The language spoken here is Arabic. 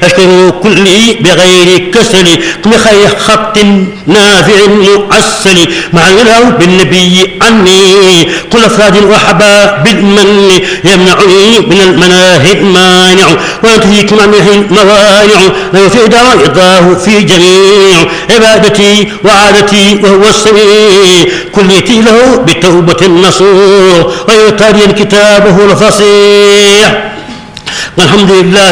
أشتري كلي بغير كسل بخير خط نافع مؤسل مع الغلاو بالنبي عني كل أفراد وأحباب بالمن يمنعني من المناهي المانع وينتهيكم عن الموانع ويفيد رضاه في جميع عبادتي وعادتي وهو السميع كليتي له بالتوبة النصوح ويتالي كتابه الفصيح والحمد لله